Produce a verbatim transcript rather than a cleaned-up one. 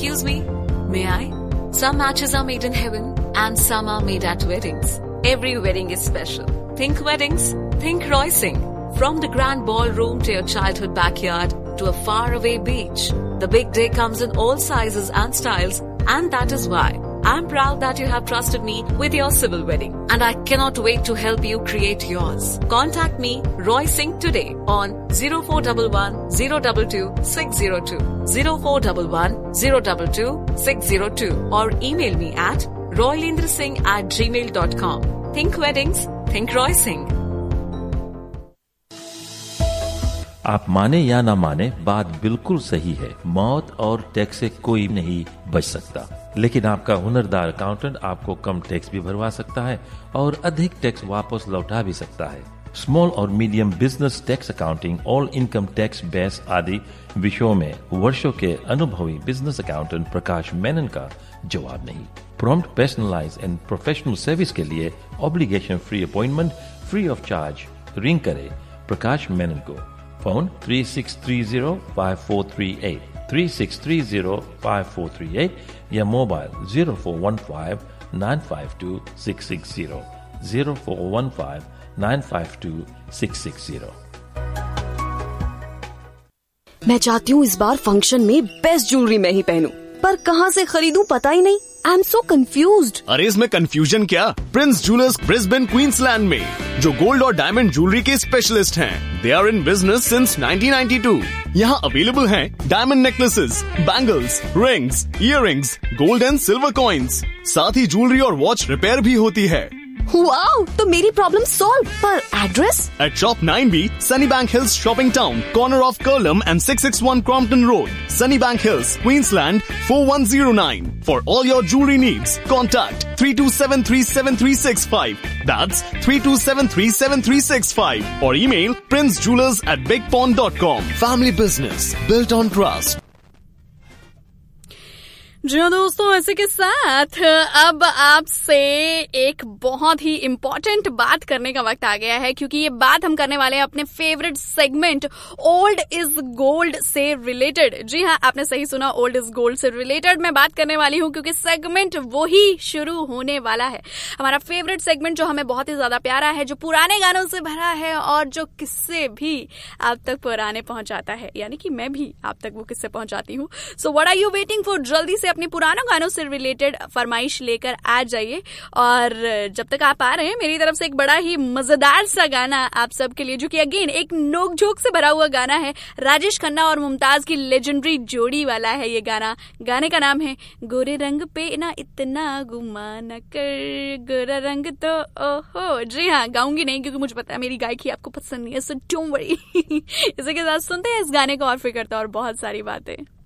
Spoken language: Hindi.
Excuse me, may I? Some matches are made in heaven and some are made at weddings. Every wedding is special. Think weddings, think Roysing. From the grand ballroom to your childhood backyard to a faraway beach, the big day comes in all sizes and styles, and that is why I'm proud that you have trusted me with your civil wedding, and I cannot wait to help you create yours. Contact me, Roy Singh, today on zero four one one, zero two two, six zero two, zero four one one, zero two two, six zero two, or email me at roylendrasingh at gmail dot com. Think weddings, think Roy Singh. आप माने या ना माने, बात बिल्कुल सही है। मौत और टैक्स से कोई नहीं बच सकता, लेकिन आपका हुनरदार अकाउंटेंट आपको कम टैक्स भी भरवा सकता है और अधिक टैक्स वापस लौटा भी सकता है। स्मॉल और medium business tax accounting, all income tax base आदि विषयों में वर्षों के अनुभवी बिजनेस अकाउंटेंट प्रकाश मेनन का जवाब नहीं। Prompt, personalise and professional service के लिए obligation free appointment free of charge ring करे प्रकाश मेनन को। Phone three six three zero five four three eight, three six three zero five four three eight या mobile zero four one five nine five to six six zero, zero four one five nine five to six six zero. मैं चाहती हूँ इस बार फंक्शन में बेस्ट ज्वेलरी मैं ही पहनूं, पर कहाँ से खरीदूं पता ही नहीं। I am so confused. अरे इसमें कंफ्यूजन क्या, प्रिंस ज्वेलर्स ब्रिस्बेन क्वींसलैंड में, जो गोल्ड और डायमंड ज्वेलरी के स्पेशलिस्ट हैं। They are in business since nineteen ninety two. यहाँ अवेलेबल हैं diamond necklaces, bangles, rings, earrings, gold and silver coins. साथ ही ज्वेलरी और वॉच रिपेयर भी होती है। वाओ, तो मेरी प्रॉब्लम सॉल्व। पर address? At Shop nine B, Sunnybank Hills Shopping Town, corner of Curlum and six six one Crompton Road, Sunnybank Hills, Queensland four one zero nine. For all your jewelry needs, contact three two seven three seven three six five. That's three two seven three seven three six five. Or email princejewelers at bigpond dot com. Family business built on trust. जी हाँ दोस्तों, ऐसे के साथ अब आपसे एक बहुत ही इम्पोर्टेंट बात करने का वक्त आ गया है, क्योंकि ये बात हम करने वाले हैं अपने favourite segment old is gold से रिलेटेड। जी हाँ, आपने सही सुना, ओल्ड इज गोल्ड से रिलेटेड मैं बात करने वाली हूँ, क्योंकि सेगमेंट वो ही शुरू होने वाला है। हमारा फेवरेट सेगमेंट जो हमें बहुत ही ज्यादा प्यारा है, जो पुराने गानों से भरा है और जो किस्से भी आप तक पुराने पहुंचाता है, यानी कि मैं भी आप तक वो किस्से पहुंचाती हूँ। So what are you waiting for? जल्दी से अपने पुराने गानों से रिलेटेड फरमाइश लेकर आ जाइए। और जब तक आप आ रहे हैं, मेरी तरफ से एक बड़ा ही मजेदार सा गाना आप सबके लिए, जो कि अगेन एक नोक-झोंक से भरा हुआ गाना है। राजेश खन्ना और मुमताज की लेजेंडरी जोड़ी वाला है ये गाना। गाने का नाम है गोरे रंग पे ना इतना गुमान कर, गोरा रंग तो ओहो। जी हाँ, गाऊंगी नहीं क्योंकि मुझे पता है मेरी गायकी आपको पसंद नहीं है, सो डोंट वरी। इसी के साथ सुनते हैं इस गाने को और फिर करते हैं और बहुत सारी बातें।